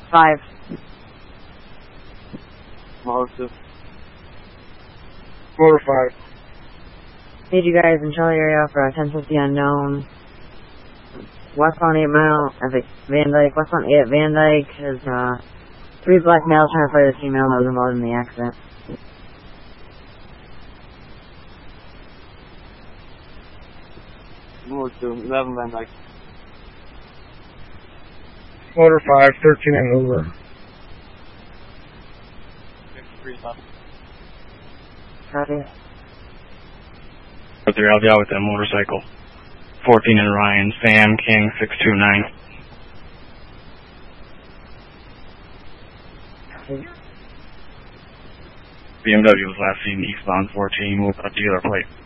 5. Motor 2. Motor 5. Need you guys in Charlie area for a 1050 unknown. Westbound 8 Mile at the Van Dyke. Westbound 8 at Van Dyke is 3 black males trying to fight a female that was involved in the accident. Motor 2. 11 Van Dyke. Motor 5, 13 and over. 53 left. Copy. They're out with that motorcycle. 14 and Ryan, Sam King 629. BMW was last seen eastbound 14 with a dealer plate.